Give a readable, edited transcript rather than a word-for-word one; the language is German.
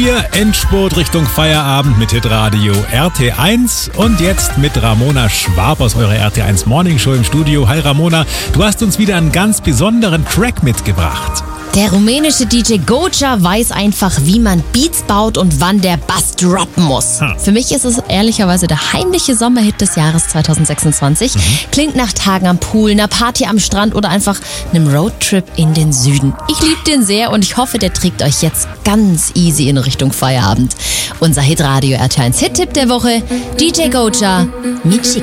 Ihr Endspurt Richtung Feierabend mit Hitradio RT1 und jetzt mit Ramona Schwab aus eurer RT1 Morning Show im Studio. Hi Ramona, du hast uns wieder einen ganz besonderen Track mitgebracht. Der rumänische DJ Goja weiß einfach, wie man Beats baut und wann der Bass droppen muss. Für mich ist es ehrlicherweise der heimliche Sommerhit des Jahres 2026. Klingt nach Tagen am Pool, einer Party am Strand oder einfach einem Roadtrip in den Süden. Ich liebe den sehr und ich hoffe, der trägt euch jetzt ganz easy in Richtung Feierabend. Unser Hitradio RT1 Hit-Tipp der Woche, DJ Goja mit